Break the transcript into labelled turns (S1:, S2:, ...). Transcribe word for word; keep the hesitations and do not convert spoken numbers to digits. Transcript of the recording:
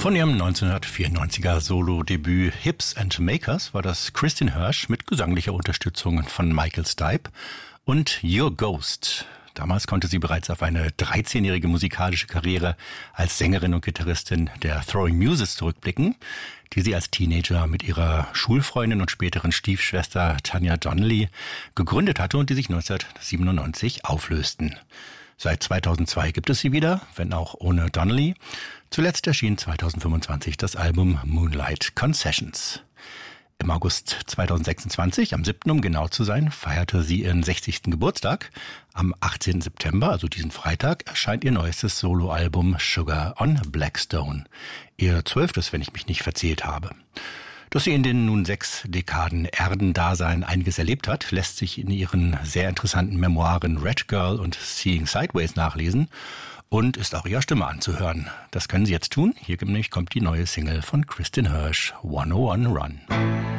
S1: Von ihrem neunzehnhundertvierundneunziger Solo-Debüt Hips and Makers war das Kristin Hersh mit gesanglicher Unterstützung von Michael Stipe und Your Ghost. Damals konnte sie bereits auf eine dreizehnjährige musikalische Karriere als Sängerin und Gitarristin der Throwing Muses zurückblicken, die sie als Teenager mit ihrer Schulfreundin und späteren Stiefschwester Tanya Donelly gegründet hatte und die sich neunzehnhundertsiebenundneunzig auflösten. Seit zweitausendzwei gibt es sie wieder, wenn auch ohne Donelly. Zuletzt erschien zweitausendfünfundzwanzig das Album Moonlight Concessions. Im August zweitausendsechsundzwanzig, am siebten um genau zu sein, feierte sie ihren sechzigsten Geburtstag. Am achtzehnten September, also diesen Freitag, erscheint ihr neuestes Soloalbum Sugar on Blackstone. Ihr zwölftes, wenn ich mich nicht verzählt habe. Dass sie in den nun sechs Dekaden Erdendasein einiges erlebt hat, lässt sich in ihren sehr interessanten Memoiren Red Girl und Seeing Sideways nachlesen und ist auch ihrer Stimme anzuhören. Das können Sie jetzt tun. Hier nämlich kommt die neue Single von Kristin Hersh, hunderteins Run.